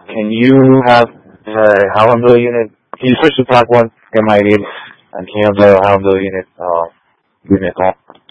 can you have Hallandale unit? Can you switch to track 1 MID? And can you have the Hallandale unit give me a call?